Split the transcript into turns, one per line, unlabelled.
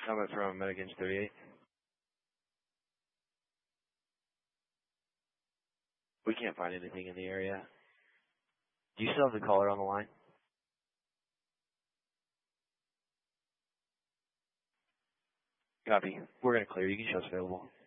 Summit from Medigans 38. We can't find anything in the area. Do you still have the caller on the line? Copy. We're going to clear. You can show us available.